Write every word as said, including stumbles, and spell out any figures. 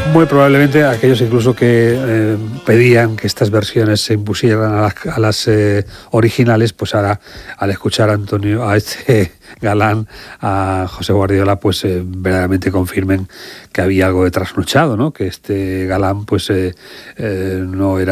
Muy probablemente aquellos incluso que eh, pedían que estas versiones se impusieran a las, a las eh, originales, pues ahora al escuchar a Antonio, a este Galán, a José Guardiola, pues eh, verdaderamente confirmen que había algo de trasnochado, ¿no? Que este Galán pues eh, eh, no era